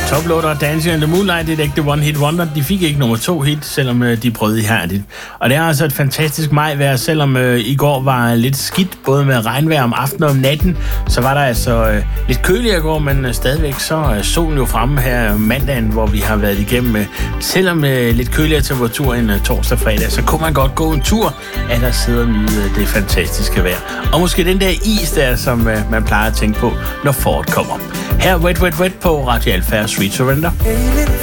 Toploader og Dancing in the Moonlight, det er ikke The One Hit Wonder. De fik ikke nummer 2 hit, selvom de prøvede ihærdigt. Og det er altså et fantastisk majvejr, selvom i går var lidt skidt, både med regnvejr om aftenen og om natten. Så var der altså lidt køligere i går, men stadigvæk så er solen jo fremme her mandagen, hvor vi har været igennem. Selvom lidt køligere temperatur end torsdag og fredag, så kunne man godt gå en tur, eller sidde og nyde det fantastiske vejr. Og måske den der is der, som man plejer at tænke på, når foråret kommer. Her Wet Wet Wet på Radio Alfa Sweet Surrender.